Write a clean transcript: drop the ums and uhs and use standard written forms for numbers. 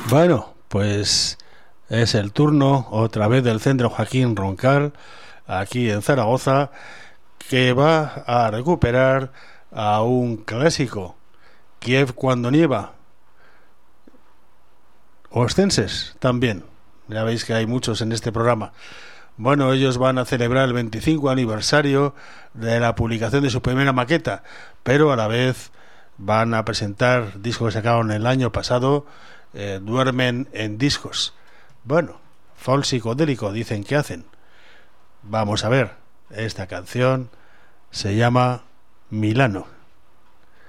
Bueno, pues es el turno otra vez del Centro Joaquín Roncal, aquí en Zaragoza, que va a recuperar a un clásico, Kiev cuando nieva. Ostenses también, ya veis que hay muchos en este programa. Bueno, ellos van a celebrar el 25 aniversario de la publicación de su primera maqueta, pero a la vez van a presentar discos que sacaron el año pasado. Duermen en discos. Bueno, folk psicodélico dicen que hacen. Vamos a ver, esta canción se llama Milano.